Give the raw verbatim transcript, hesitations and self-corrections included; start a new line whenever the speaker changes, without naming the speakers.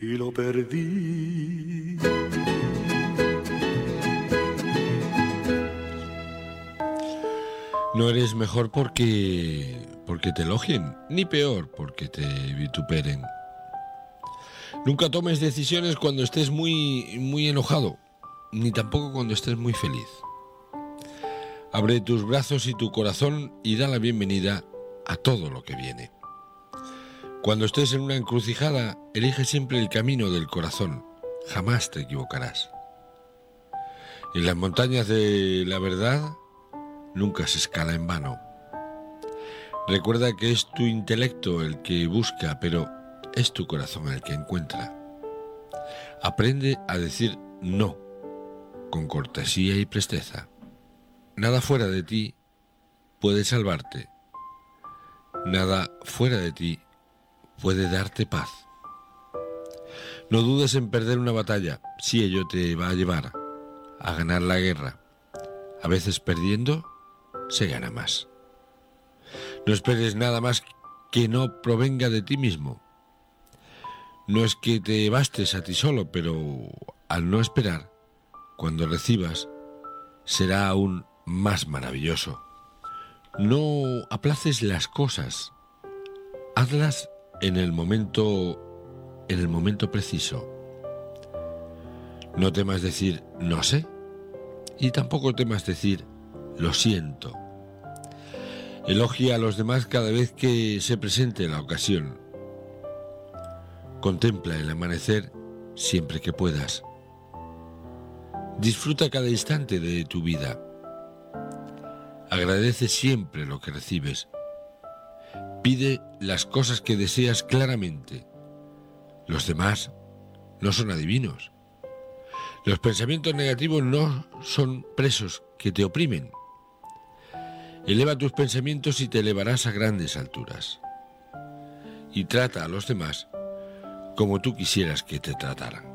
y lo perdí.
No eres mejor porque, porque te elogien, ni peor porque te vituperen. Nunca tomes decisiones cuando estés muy, muy enojado, ni tampoco cuando estés muy feliz. Abre tus brazos y tu corazón y da la bienvenida a todo lo que viene. Cuando estés en una encrucijada, elige siempre el camino del corazón. Jamás te equivocarás. En las montañas de la verdad nunca se escala en vano. Recuerda que es tu intelecto el que busca, pero es tu corazón el que encuentra. Aprende a decir no, con cortesía y presteza. Nada fuera de ti puede salvarte. Nada fuera de ti puede darte paz. No dudes en perder una batalla, si ello te va a llevar a ganar la guerra. A veces perdiendo se gana más. No esperes nada más que no provenga de ti mismo. No es que te bastes a ti solo, pero al no esperar, cuando recibas, será aún más maravilloso. No aplaces las cosas, hazlas en el momento, en el momento preciso. No temas decir no sé y tampoco temas decir lo siento. Elogia a los demás cada vez que se presente la ocasión. Contempla el amanecer siempre que puedas. Disfruta cada instante de tu vida. Agradece siempre lo que recibes. Pide las cosas que deseas claramente. Los demás no son adivinos. Los pensamientos negativos no son presos que te oprimen. Eleva tus pensamientos y te elevarás a grandes alturas. Y trata a los demás como tú quisieras que te trataran.